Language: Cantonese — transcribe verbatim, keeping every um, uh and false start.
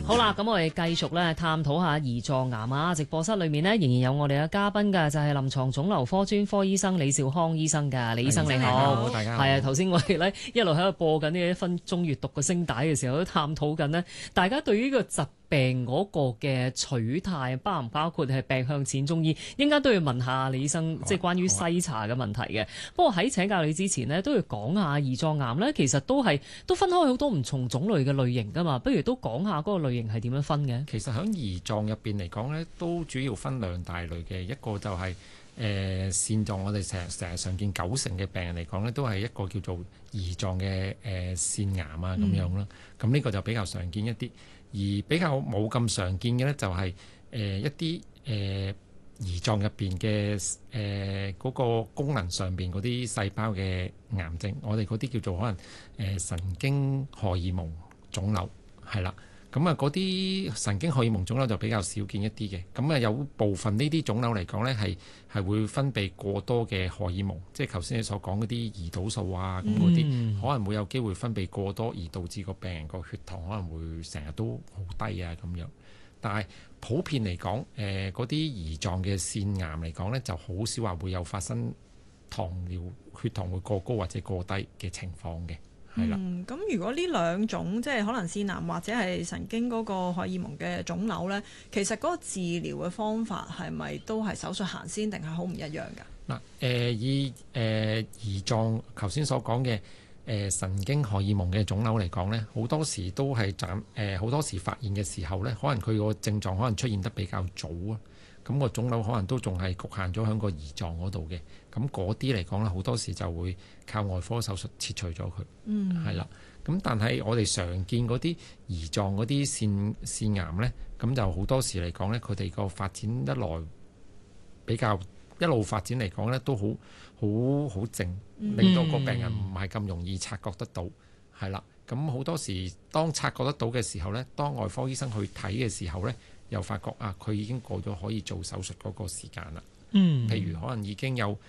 好啦，咁我哋繼續咧探討下胰臟癌啊！直播室裏面呢，仍然有我哋嘅嘉賓㗎，就係、是、臨床腫瘤科專科醫生李兆康醫生㗎。李醫生你好， 大家好。 係啊，頭先我哋咧一路喺度播緊呢一分鐘閱讀嘅聲帶嘅時候，都探討緊呢大家對於呢個疾病嗰個嘅取態，包唔包括係病向淺中醫？應該都要問下李醫生，即係關於篩查嘅問題嘅。不過喺請教你之前呢，都要講下胰臟癌呢，其實都係都分開好多唔同種類嘅類型㗎嘛。不如都講下嗰個類型係點樣分嘅？ 其實喺胰臟入邊嚟講呢，都主要分兩大類嘅，一個就係、是、誒、呃、腺臟，我哋成日成日常見九成嘅病人嚟講呢，都係一個叫做胰臟嘅誒腺癌啊咁樣啦。咁呢、嗯、個就比較常見一啲，而比較冇咁常見嘅呢，就係誒一啲誒胰臟入邊嘅誒嗰個功能上邊嗰啲細胞嘅癌症，我哋嗰啲叫做可能誒、呃、神經荷爾蒙腫瘤係啦。咁啊，嗰啲神經荷爾蒙腫瘤就比較少見一啲嘅。咁啊，有部分呢啲腫瘤嚟講呢，係係會分泌過多嘅荷爾蒙，即係頭先你所講嗰啲胰島素啊，咁嗰啲可能會有機會分泌過多，而導致個病人個血糖可能會成日都好低啊咁樣。但係普遍嚟講，誒嗰啲胰臟嘅腺癌嚟講呢，就好少話會有發生糖尿血糖會過高或者過低嘅情況嘅。 嗯，咁如果呢兩種即係可能腺癌或者係神經嗰個荷爾蒙嘅腫瘤呢，其實嗰個治療嘅方法係咪都係手術行先，定係好唔一樣㗎？ 嗱、呃，誒以誒胰臟頭先所講嘅誒神經荷爾蒙嘅腫瘤嚟講呢，好多時都係暫誒好多時發現嘅時候呢，可能佢個症狀可能出現得比較早啊。咁個腫瘤可能都仲係局限咗喺個胰臟嗰度嘅，咁嗰啲嚟講咧，好多時就會靠外科手術切除咗佢，嗯，係啦。咁但係我哋常見嗰啲胰臟嗰啲腺腺癌咧，咁就好多時嚟講咧，佢哋個發展一來比較一路發展嚟講咧，都好好好靜，令到個病人唔係咁容易察覺得到，係啦。咁好多時當察覺得到嘅時候咧，當外科醫生去睇嘅時候咧，又發覺啊，佢已經過咗可以做手術嗰個時間啦。嗯，譬如可能已經有